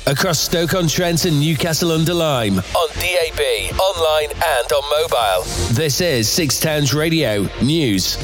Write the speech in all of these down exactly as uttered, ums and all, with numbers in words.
across Stoke-on-Trent and Newcastle-under-Lyme, on D A B, online and on mobile. This is Six Towns Radio News.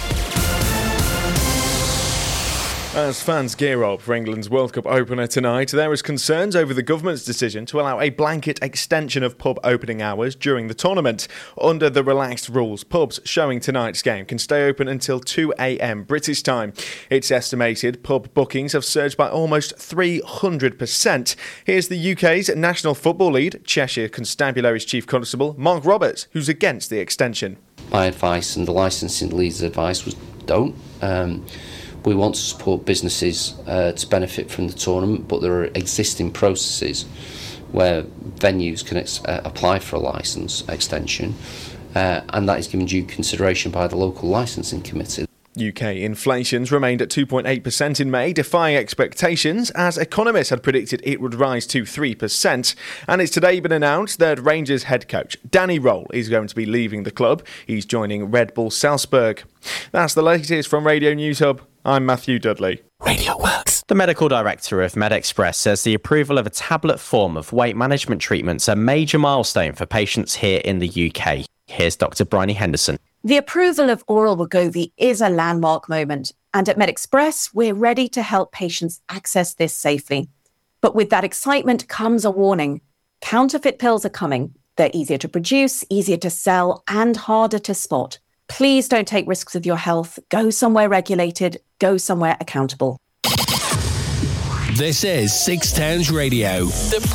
As fans gear up for England's World Cup opener tonight, there is concerns over the government's decision to allow a blanket extension of pub opening hours during the tournament. Under the relaxed rules, pubs showing tonight's game can stay open until two a.m. British time. It's estimated pub bookings have surged by almost three hundred percent. Here's the U K's national football lead, Cheshire Constabulary's Chief Constable, Mark Roberts, who's against the extension. My advice and the licensing lead's advice was don't. Um, We want to support businesses uh, to benefit from the tournament, but there are existing processes where venues can ex- uh, apply for a licence extension, uh, and that is given due consideration by the local licensing committee. U K inflation's remained at two point eight percent in May, defying expectations, as economists had predicted it would rise to three percent. And it's today been announced that Rangers head coach Danny Röhl is going to be leaving the club. He's joining Red Bull Salzburg. That's the latest from Radio News Hub. I'm Matthew Dudley. Radio Works. The medical director of MedExpress says the approval of a tablet form of weight management treatment's a major milestone for patients here in the U K. Here's Doctor Bryony Henderson. The approval of oral Wegovy is a landmark moment, and at MedExpress, we're ready to help patients access this safely. But with that excitement comes a warning. Counterfeit pills are coming. They're easier to produce, easier to sell, and harder to spot. Please don't take risks with your health. Go somewhere regulated. Go somewhere accountable. This is Six Towns Radio. The